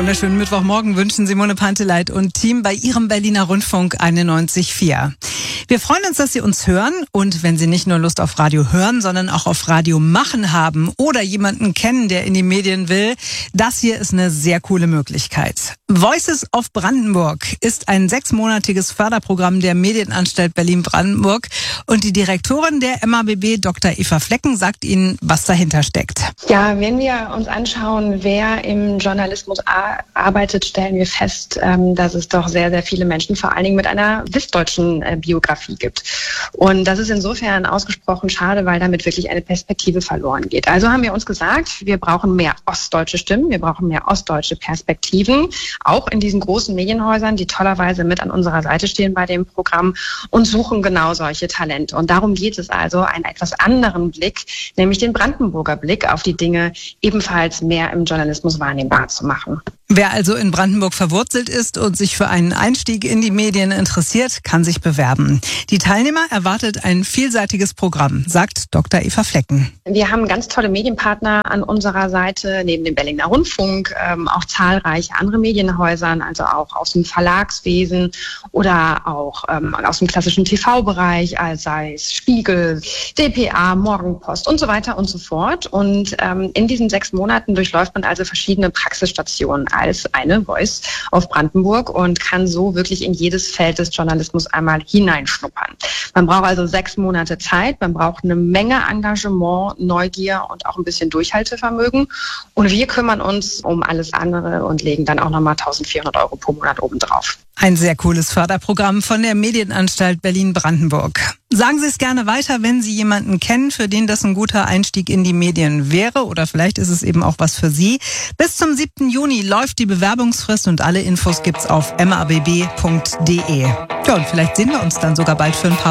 wunderschönen Mittwochmorgen wünschen Simone Panteleit und Team bei Ihrem Berliner Rundfunk 91.4. Wir freuen uns, dass Sie uns hören und wenn Sie nicht nur Lust auf Radio hören, sondern auch auf Radio machen haben oder jemanden kennen, der in die Medien will, das hier ist eine sehr coole Möglichkeit. Voices of Brandenburg ist ein 6-monatiges Förderprogramm der Medienanstalt Berlin-Brandenburg und die Direktorin der MABB, Dr. Eva Flecken, sagt Ihnen, was dahinter steckt. Ja, wenn wir uns anschauen, wer im Journalismus arbeitet, stellen wir fest, dass es doch sehr, sehr viele Menschen, vor allen Dingen mit einer westdeutschen Biografie gibt. Und das ist insofern ausgesprochen schade, weil damit wirklich eine Perspektive verloren geht. Also haben wir uns gesagt, wir brauchen mehr ostdeutsche Stimmen, wir brauchen mehr ostdeutsche Perspektiven, auch in diesen großen Medienhäusern, die tollerweise mit an unserer Seite stehen bei dem Programm und suchen genau solche Talente. Und darum geht es also, einen etwas anderen Blick, nämlich den Brandenburger Blick auf die Dinge ebenfalls mehr im Journalismus wahrnehmbar zu machen. Wer also in Brandenburg verwurzelt ist und sich für einen Einstieg in die Medien interessiert, kann sich bewerben. Die Teilnehmer erwartet ein vielseitiges Programm, sagt Dr. Eva Flecken. Wir haben ganz tolle Medienpartner an unserer Seite, neben dem Berliner Rundfunk, auch zahlreiche andere Medienhäusern, also auch aus dem Verlagswesen oder auch aus dem klassischen TV-Bereich, sei es Spiegel, dpa, Morgenpost und so weiter und so fort. Und in diesen 6 Monaten durchläuft man also verschiedene Praxisstationen als eine Voice of Brandenburg und kann so wirklich in jedes Feld des Journalismus einmal hineinschnuppern. Man braucht also 6 Monate Zeit, man braucht eine Menge Engagement, Neugier und auch ein bisschen Durchhaltevermögen. Und wir kümmern uns um alles andere und legen dann auch nochmal 1.400 € pro Monat obendrauf. Ein sehr cooles Förderprogramm von der Medienanstalt Berlin-Brandenburg. Sagen Sie es gerne weiter, wenn Sie jemanden kennen, für den das ein guter Einstieg in die Medien wäre oder vielleicht ist es eben auch was für Sie. Bis zum 7. Juni läuft die Bewerbungsfrist und alle Infos gibt's auf mabb.de. Ja, und vielleicht sehen wir uns dann sogar bald für ein paar